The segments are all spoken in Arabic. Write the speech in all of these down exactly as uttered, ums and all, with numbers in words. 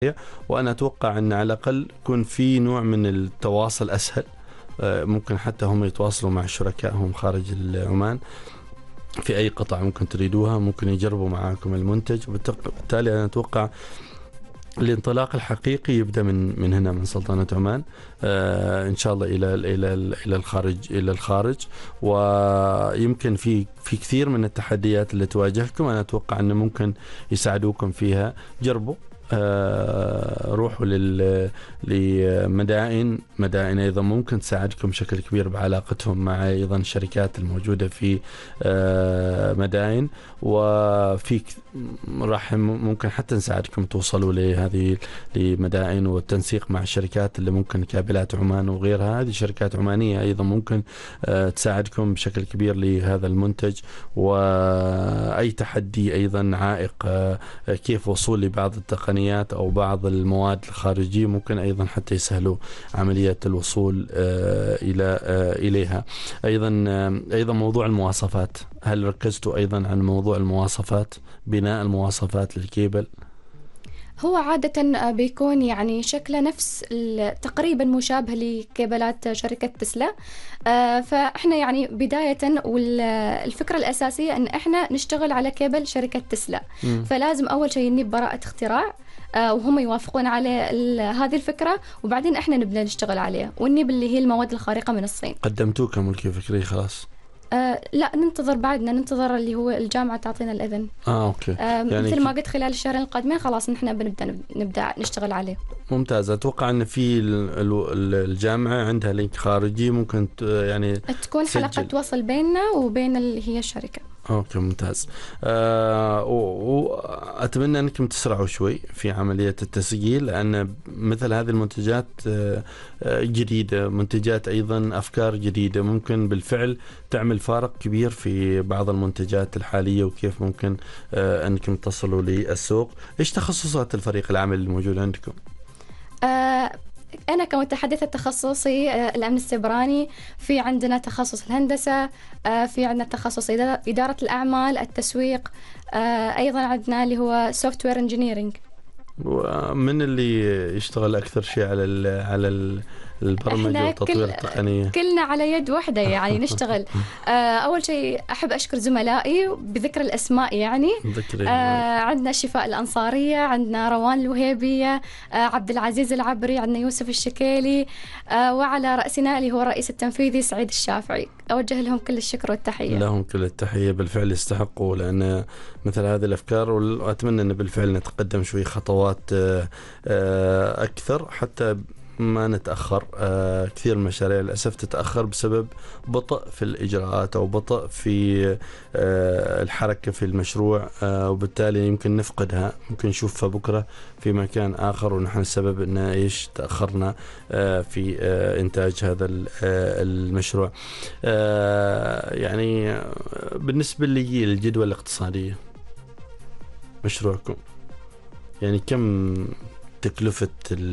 وأنا أتوقع أن على الأقل يكون في نوع من التواصل أسهل. ممكن حتى هم يتواصلوا مع شركائهم خارج عمان في أي قطعة ممكن تريدوها، ممكن يجربوا معاكم المنتج، وبالتالي أنا أتوقع الانطلاق الحقيقي يبدأ من من هنا، من سلطنة عمان آه إن شاء الله إلى إلى إلى الخارج إلى الخارج. ويمكن في في كثير من التحديات اللي تواجهكم أنا أتوقع أنه ممكن يساعدوكم فيها. جربوا، آه روحوا لل لمدائن مدائن أيضا ممكن تساعدكم بشكل كبير بعلاقتهم مع أيضا الشركات الموجودة في آه مدائن، وفي راح ممكن حتى نساعدكم توصلوا لهذه لمدائن والتنسيق مع الشركات اللي ممكن كابلات عمان وغيرها. هذه شركات عمانية أيضا ممكن آه تساعدكم بشكل كبير لهذا المنتج. وأي تحدي أيضا عائق آه كيف وصول لبعض التقنيات أو بعض المواد الخارجية ممكن أيضا حتى يسهلوا عملية الوصول إلى إليها. أيضا أيضا موضوع المواصفات، هل ركزتوا أيضا عن موضوع المواصفات، بناء المواصفات للكيبل؟ هو عادة بيكون يعني شكله نفس تقريبا مشابه لكيبلات شركة تسلا. فإحنا يعني بداية والفكرة الأساسية أن إحنا نشتغل على كيبل شركة تسلا. م. فلازم أول شيء نجيب براءة اختراع وهم يوافقون على هذه الفكرة، وبعدين إحنا نبدأ نشتغل عليها ونجيب اللي هي المواد الخارقة من الصين. قدمتوه كملكية فكرية خلاص؟ آه لا، ننتظر بعدنا، ننتظر اللي هو الجامعة تعطينا الإذن. آه أوكي. آه يعني مثل ما قلت خلال الشهرين القادمين خلاص نحن بنبدأ نبدأ نشتغل عليه. ممتاز. أتوقع أن في الجامعة عندها لينك خارجي ممكن يعني تكون حلقة وصل بيننا وبين اللي هي الشركة. أوكي ممتاز. أه وأتمنى أنكم تسرعوا شوي في عملية التسجيل، لأن مثل هذه المنتجات جديدة، منتجات أيضا أفكار جديدة ممكن بالفعل تعمل فارق كبير في بعض المنتجات الحالية، وكيف ممكن أه أنكم تصلوا للسوق. إيش تخصصات الفريق العمل الموجود عندكم؟ أه أنا كمتحدثة تخصصي الأمن السيبراني، في عندنا تخصص الهندسة، في عندنا تخصص إدارة الأعمال، التسويق، أيضا عندنا اللي هو software engineering. ومن اللي يشتغل أكثر شيء على ال على ال البرمجة وتطوير التقنية؟ كلنا على يد واحدة يعني نشتغل. أول شيء أحب أشكر زملائي بذكر الأسماء يعني. آه عندنا شفاء الأنصارية، عندنا روان الوهيبية، آه عبد العزيز العبري، عندنا يوسف الشكيلي، آه وعلى رأسنا اللي هو الرئيس التنفيذي سعيد الشافعي. أوجه لهم كل الشكر والتحية. لهم كل التحية، بالفعل يستحقوا، لأن مثل هذه الأفكار، وأتمنى أن بالفعل نتقدم شوي خطوات آه آه أكثر حتى ما نتأخر. آه كثير من المشاريع للأسف تتأخر بسبب بطء في الإجراءات أو بطء في آه الحركة في المشروع، آه وبالتالي يمكن نفقدها، ممكن نشوفها بكرة في مكان آخر، ونحن السبب إن إيش تأخرنا آه في آه إنتاج هذا آه المشروع. آه يعني بالنسبة لي الجدوى الاقتصادية مشروعكم، يعني كم تكلفة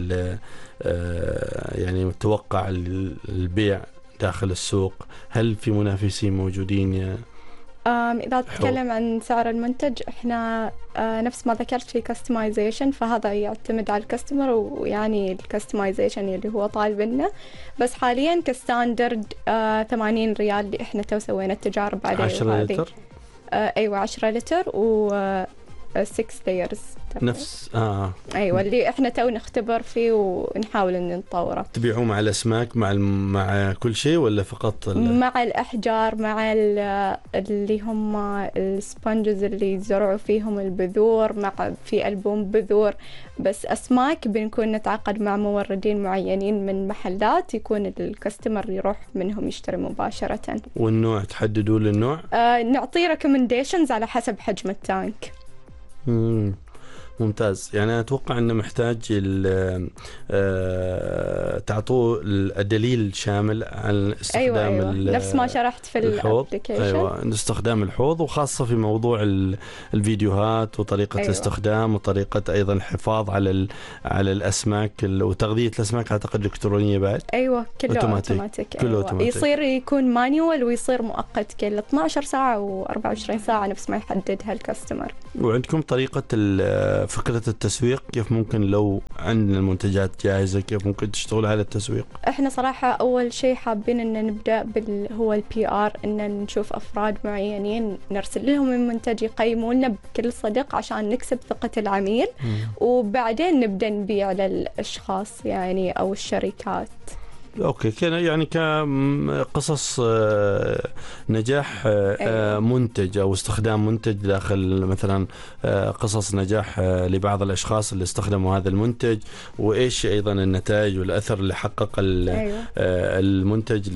يعني متوقع البيع داخل السوق؟ هل في منافسين موجودين؟ يا إذا تتكلم عن سعر المنتج، إحنا نفس ما ذكرت في كاستمايزيشن، فهذا يعتمد على الكاستمر، ويعني الكاستمايزيشن اللي هو طالب لنا. بس حاليا كستاندرد ثمانين ريال اللي إحنا تو سوينا التجارب عليه. عشرة لتر؟ أيوة عشرة لتر و ستة layers نفس آه أيوة اللي إحنا تو نختبر فيه ونحاول إن نطوره. تبيعوه مع الأسماك مع مع كل شيء ولا فقط مع الأحجار، مع اللي هم السبونجز اللي يزرعوا فيهم البذور، مع في ألبوم بذور. بس أسماك بنكون نتعاقد مع موردين معينين من محلات، يكون الكاستمر يروح منهم يشتري مباشرة. والنوع تحددوا للنوع؟ آه نعطيه recommendations على حسب حجم التانك. مم. ممتاز. يعني أتوقع أنه محتاج تعطوه الدليل شامل عن استخدام أيوة أيوة. نفس ما شرحت في الابليكيشن. أيوة استخدام الحوض، وخاصة في موضوع الفيديوهات وطريقة أيوة. الاستخدام وطريقة أيضا الحفاظ على على الأسماك وتغذية الأسماك أعتقد إلكترونية بعد. أيوة كله أوتوماتيك. كله أيوة. أوتوماتيك. يصير يكون مانيوال ويصير مؤقت كل اثنتي عشرة ساعة و أربعة وعشرين ساعة نفس ما يحددها الكاستمر. وعندكم طريقة فكرة التسويق كيف ممكن لو عندنا المنتجات جاهزة كيف ممكن تشتغل على التسويق؟ احنا صراحة أول شيء حابين إن نبدأ بال هو البي آر، إن نشوف أفراد معينين نرسل لهم المنتج يقيموا لنا بكل صدق عشان نكسب ثقة العميل، م. وبعدين نبدأ نبيع للأشخاص يعني أو الشركات. اوكي، كان يعني كقصص نجاح منتج او استخدام منتج داخل مثلا قصص نجاح لبعض الاشخاص اللي استخدموا هذا المنتج، وايش ايضا النتائج والاثر اللي حقق المنتج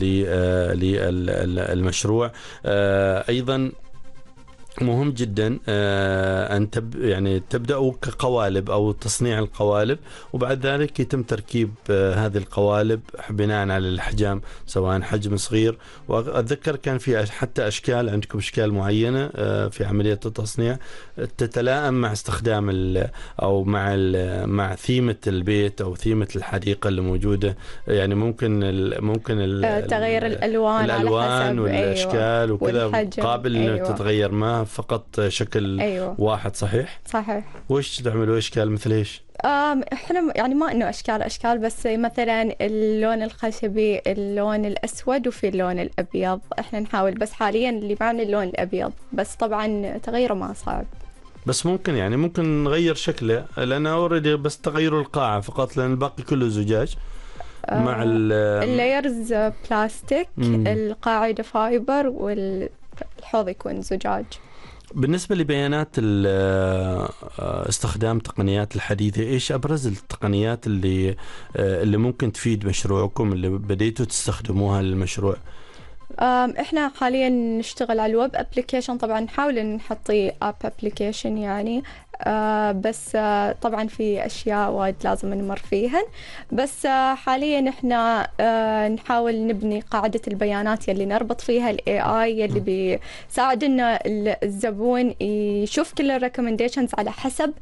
للمشروع. ايضا مهم جدا أن تب يعني تبدأوا كقوالب أو تصنيع القوالب، وبعد ذلك يتم تركيب هذه القوالب بناء على الأحجام، سواء حجم صغير. وأتذكر كان في حتى أشكال، عندكم أشكال معينة في عملية التصنيع تتلائم مع استخدام أو مع مع ثيمة البيت أو ثيمة الحديقة اللي موجودة. يعني ممكن ممكن تغير الألوان الألوان والأشكال وكذا قابل أن أيوة. تتغير، ما فقط شكل أيوة. واحد. صحيح صحيح. وش تعملوا أشكال مثل إيش؟ احنا يعني ما انه اشكال اشكال بس مثلا اللون الخشبي، اللون الاسود، وفي اللون الابيض. احنا نحاول بس حاليا اللي معنا اللون الابيض، بس طبعا تغيره ما صعب. بس ممكن يعني ممكن نغير شكله، لأن أوريدي بس تغير القاعة فقط، لأن الباقي كله زجاج. آه مع اللايرز بلاستيك، مم. القاعدة فايبر، والحوض يكون زجاج. بالنسبة لبيانات استخدام تقنيات الحديثة، إيش أبرز التقنيات اللي اللي ممكن تفيد مشروعكم اللي بديتوا تستخدموها للمشروع؟ إحنا حاليا نشتغل على الويب أبليكيشن، طبعا نحاول نحطي أب أبليكيشن يعني، آه بس آه طبعا في أشياء وايد لازم نمر فيها. بس آه حاليا إحنا آه نحاول نبني قاعدة البيانات يلي نربط فيها ال إيه آي يلي بيساعدنا الزبون يشوف كل الريكومنديشنز على حسب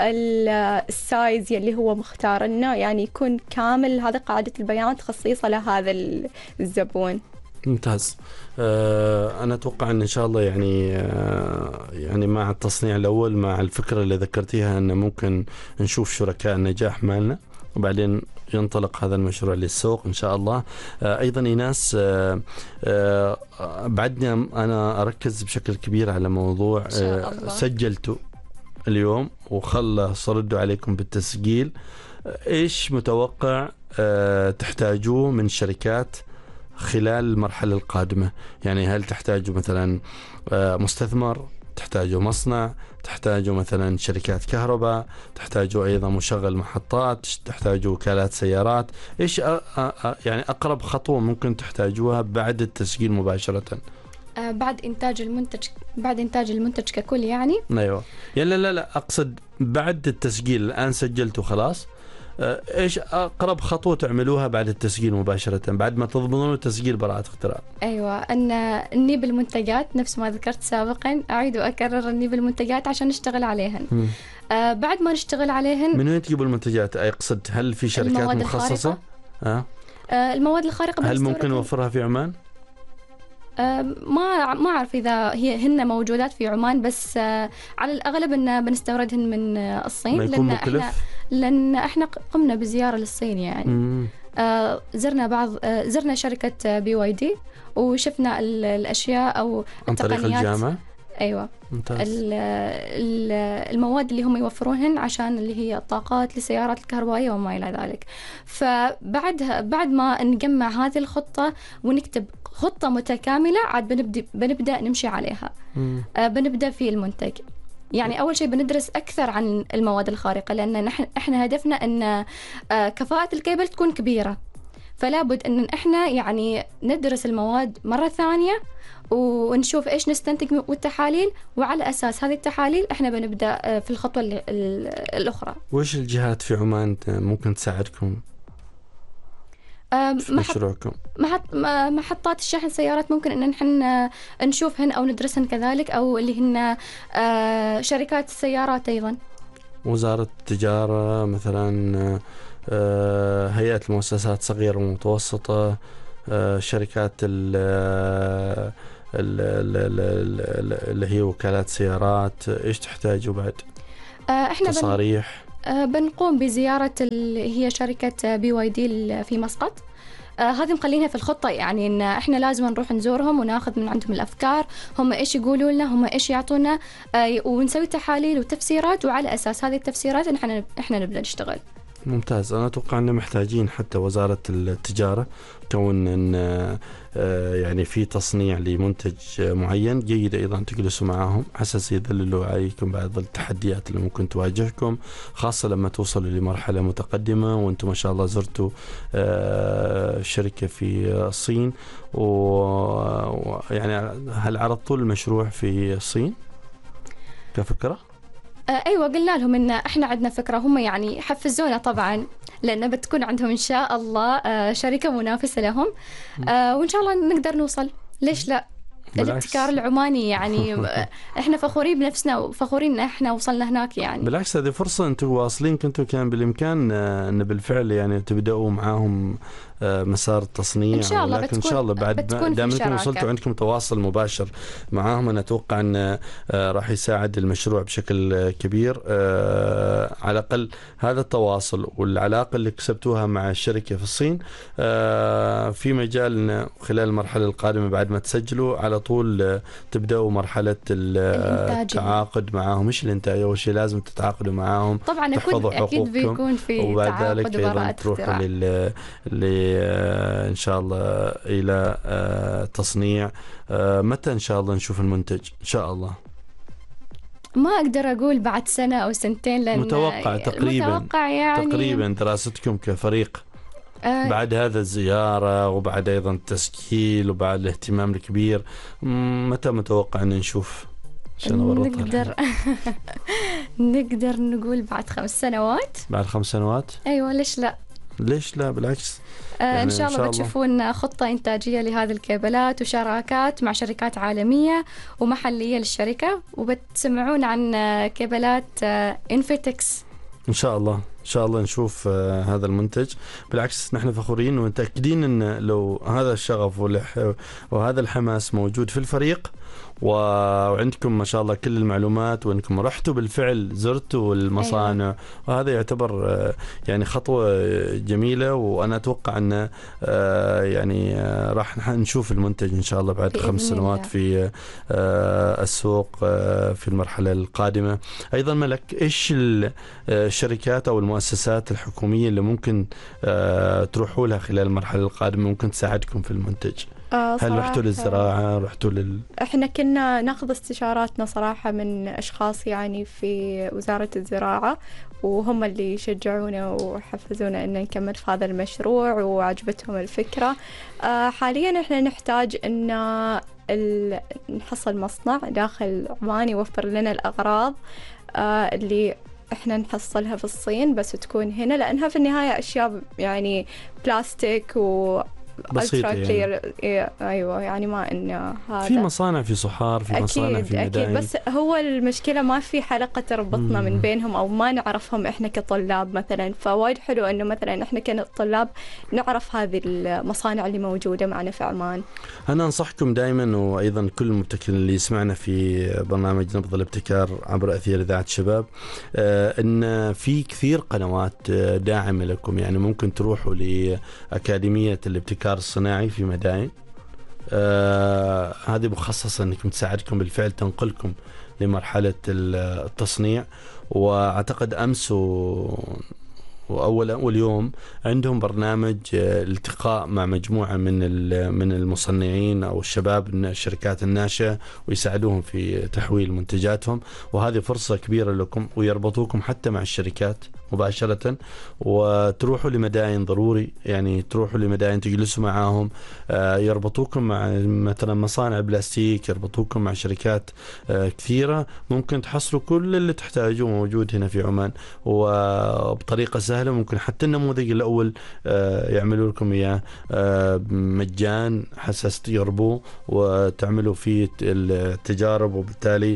السايز يلي هو مختار لنا، يعني يكون كامل هذا قاعدة البيانات خصيصة لهذا الزبون. ممتاز. آه أنا أتوقع أن إن شاء الله يعني آه يعني مع التصنيع الأول، مع الفكرة اللي ذكرتيها أن ممكن نشوف شركاء النجاح مالنا، وبعدين ينطلق هذا المشروع للسوق إن شاء الله. آه أيضا إيناس، آه آه بعدني أنا أركز بشكل كبير على موضوع آه سجلته اليوم وخلص ردوا عليكم بالتسجيل. آه إيش متوقع آه تحتاجوه من شركات خلال المرحلة القادمة؟ يعني هل تحتاجوا مثلا مستثمر، تحتاجوا مصنع، تحتاجوا مثلا شركات كهرباء، تحتاجوا أيضا مشغل محطات، تحتاجوا وكالات سيارات؟ إيش يعني أقرب خطوة ممكن تحتاجوها بعد التسجيل مباشرة؟ بعد إنتاج المنتج بعد إنتاج المنتج ككل يعني؟ أيوة يعني لا لا لا أقصد بعد التسجيل. الآن سجلتوا خلاص، إيش أقرب خطوة تعملوها بعد التسجيل مباشرة، بعد ما تضمنون التسجيل براءة اختراع؟ أيوة، أن نجيب المنتجات نفس ما ذكرت سابقا، أعيد وأكرر، نجيب المنتجات عشان نشتغل عليهن. آه بعد ما نشتغل عليهن، من وين تجيبوا المنتجات؟ أقصد هل في شركات مخصصة؟ آه؟ آه المواد الخارقة هل ممكن نوفرها في عمان؟ آه ما ما أعرف إذا هي هن موجودات في عمان، بس آه على الأغلب إن بنستوردهن من آه الصين. ما يكون مكلف؟ إحنا لأن إحنا قمنا بزيارة للصين يعني. آه زرنا بعض آه زرنا شركة بي واي دي وشفنا الأشياء أو عن طريق الجامعة. أيوة. المواد اللي هم يوفرونهن عشان اللي هي الطاقات للسيارات الكهربائية وما إلى ذلك. فبعدها بعد ما نجمع هذه الخطة ونكتب خطة متكاملة، عاد بنبدأ بنبدأ نمشي عليها. آه بنبدأ في المنتج. يعني أول شيء بندرس أكثر عن المواد الخارقة، لأن نحن إحنا هدفنا أن آه كفاءة الكيبل تكون كبيرة، فلا بد أن إحنا يعني ندرس المواد مرة ثانية ونشوف إيش نستنتج والتحاليل، وعلى أساس هذه التحاليل إحنا بنبدأ في الخطوة الأخرى. وإيش الجهات في عمان ممكن تساعدكم في مشروعكم؟ محط محطات الشحن سيارات ممكن أن نحن نشوفهن أو ندرسهن كذلك، أو اللي هن شركات السيارات أيضا. وزارة التجارة مثلا، هيئة المؤسسات صغيرة ومتوسطة، شركات اللي هي وكالات سيارات، إيش تحتاجوا بعد؟ احنا تصاريح؟ بن... بنقوم بزيارة اللي هي شركة بي واي دي في مسقط. آه هذه مخلينها في الخطة، يعني إن إحنا لازم نروح نزورهم وناخذ من عندهم الأفكار، هم إيش يقولوا لنا، هم إيش يعطونا، آه ونسوي تحاليل وتفسيرات، وعلى أساس هذه التفسيرات إحنا إحنا نبدأ نشتغل. ممتاز. أنا أتوقع أن محتاجين حتى وزارة التجارة، كون أن يعني في تصنيع لمنتج معين، جيد أيضا تجلسوا معهم حساس يدللوا عليكم بعض التحديات اللي ممكن تواجهكم، خاصة لما توصلوا لمرحلة متقدمة. وأنتم ما شاء الله زرتوا شركة في الصين، ويعني هل عرضتوا المشروع في الصين كفكرة؟ أيوة، قلنا لهم إن إحنا عندنا فكرة، هم يعني حفزونا طبعا، لأن بتكون عندهم إن شاء الله شركة منافسة لهم، وإن شاء الله نقدر نوصل. ليش لا؟ الابتكار العماني يعني احنا فخورين بنفسنا وفخورين ان احنا وصلنا هناك. يعني بالعكس هذه فرصة، انتم واصلين كنتوا كان بالامكان ان بالفعل يعني تبداوا معاهم مسار التصنيع ان شاء الله. لكن ان شاء الله بعد دام انكم وصلتوا عندكم تواصل مباشر معاهم، انا اتوقع ان راح يساعد المشروع بشكل كبير. على الاقل هذا التواصل والعلاقة اللي كسبتوها مع الشركة في الصين في مجال خلال المرحلة القادمة بعد ما تسجلوا على طول تبدأوا مرحلة التعاقد معاهم. مش الانتاج أول شيء، لازم تتعاقدوا معاهم طبعا. أكيد, أكيد بيكون في وبعد ذلك أيضا تروحوا لل... ل... إن شاء الله إلى تصنيع. متى إن شاء الله نشوف المنتج إن شاء الله؟ ما أقدر أقول بعد سنة أو سنتين، لأن متوقع تقريبا متوقع يعني تقريبا دراستكم كفريق أه بعد هذا الزيارة وبعد أيضا التسجيل وبعد الاهتمام الكبير، متى متوقع أن نشوف؟ نقدر نقدر نقول بعد خمس سنوات. بعد خمس سنوات؟ أيوة، ليش لا؟ ليش لا بالعكس. آه يعني إن شاء الله بتشوفون خطة إنتاجية لهذه الكابلات وشراكات مع شركات عالمية ومحلية للشركة، وبتسمعون عن كابلات إنفيتكس إن شاء الله. إن شاء الله نشوف هذا المنتج. بالعكس نحن فخورين ومتأكدين أن لو هذا الشغف وهذا الحماس موجود في الفريق وعندكم ما شاء الله كل المعلومات وأنكم رحتوا بالفعل زرتوا المصانع، أيوة. وهذا يعتبر يعني خطوة جميلة، وأنا أتوقع أن يعني راح نشوف المنتج إن شاء الله بعد خمس سنوات في السوق في المرحلة القادمة. أيضا ملك، إيش الشركات أو المؤسسات الحكومية اللي ممكن تروحوا لها خلال المرحلة القادمة ممكن تساعدكم في المنتج؟ آه هل رحتوا للزراعة؟ رحتوا لل... احنا كنا ناخذ استشاراتنا صراحة من أشخاص يعني في وزارة الزراعة، وهم اللي شجعونا وحفزونا أن نكمل في هذا المشروع وعجبتهم الفكرة. آه حاليا احنا نحتاج أن ال... نحصل مصنع داخل عمان يوفر لنا الأغراض آه اللي احنا نحصلها في الصين بس تكون هنا، لأنها في النهاية أشياء يعني بلاستيك و بسيطة يعني. أيوة يعني ما إن هذا في مصانع في صحار، في أكيد مصانع في مدائن. أكيد، بس هو المشكلة ما في حلقة تربطنا من بينهم أو ما نعرفهم إحنا كطلاب مثلا. فوايد حلو إنه مثلا إحنا كطلاب نعرف هذه المصانع اللي موجودة معنا في عمان. أنا أنصحكم دائما وأيضا كل المبتكرين اللي يسمعنا في برنامج نبض الابتكار عبر أثير إذاعة الشباب آه إن في كثير قنوات داعمة لكم. يعني ممكن تروحوا لأكاديمية الابتكار الصناعي في مدائن، آه هذه مخصصة أنكم تساعدكم بالفعل تنقلكم لمرحلة التصنيع. وأعتقد أمس وأول أول يوم عندهم برنامج التقاء مع مجموعة من من المصنعين أو الشباب الشركات الناشئة ويساعدوهم في تحويل منتجاتهم، وهذه فرصة كبيرة لكم، ويربطوكم حتى مع الشركات مباشرة وتروحوا لمدائن. ضروري يعني تروحوا لمدائن تجلسوا معاهم، يربطوكم مع مثلا مصانع بلاستيك، يربطوكم مع شركات كثيرة، ممكن تحصلوا كل اللي تحتاجوه موجود هنا في عمان وبطريقة سهلة. ممكن حتى النموذج الأول يعملوا لكم إياه مجان حساس تجربوه وتعملوا فيه التجارب، وبالتالي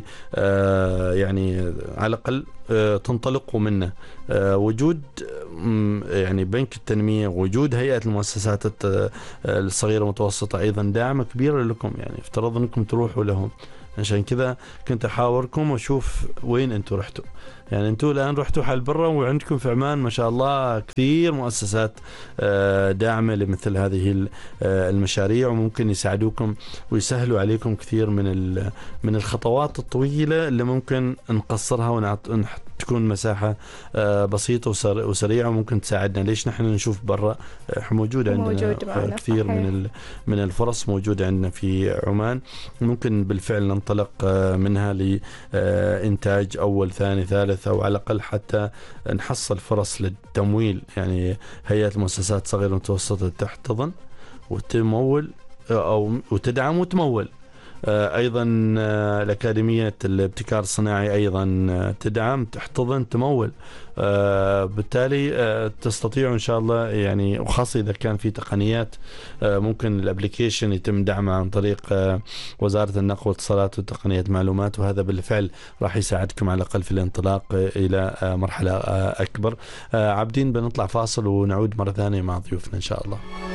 يعني على الأقل تنطلقوا منه. وجود يعني بنك التنمية، وجود هيئة المؤسسات الصغيرة والمتوسطة أيضا دعم كبير لكم. يعني افترض أنكم تروحوا لهم عشان كذا كنت أحاوركم وأشوف وين أنتوا رحتوا. يعني أنتوا الآن رحتوا حل برا، وعندكم في عمان ما شاء الله كثير مؤسسات داعمة لمثل هذه المشاريع، وممكن يساعدوكم ويسهلوا عليكم كثير من من الخطوات الطويلة اللي ممكن نقصرها وتكون مساحة بسيطة وسريعة وممكن تساعدنا. ليش نحن نشوف برا موجود عندنا موجود كثير من من الفرص موجودة عندنا في عمان، ممكن بالفعل ننطلق منها لإنتاج أول ثاني ثالث، أو على الأقل حتى نحصل فرص للتمويل. يعني هيئة المؤسسات الصغيرة والمتوسطة تحتضن وتمول أو وتدعم وتمول. أيضا الأكاديمية الابتكار الصناعي أيضا تدعم تحتضن تمول. بالتالي تستطيعوا إن شاء الله يعني، وخاصة إذا كان في تقنيات ممكن الابليكيشن يتم دعمها عن طريق وزارة النقل والاتصالات وتقنية معلومات، وهذا بالفعل راح يساعدكم على الأقل في الانطلاق إلى مرحلة أكبر. عابدين بنطلع فاصل ونعود مرة ثانية مع ضيوفنا إن شاء الله.